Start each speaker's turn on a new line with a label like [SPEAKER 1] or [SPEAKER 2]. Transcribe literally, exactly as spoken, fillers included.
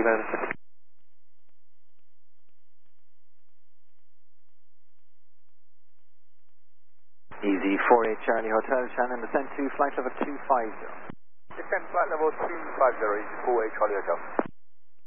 [SPEAKER 1] preloaded. Easy, four eight Charlie Hotel, Shannon, descend to flight level two five zero.
[SPEAKER 2] Descend flight level two five zero, easy, four eight Charlie Hotel.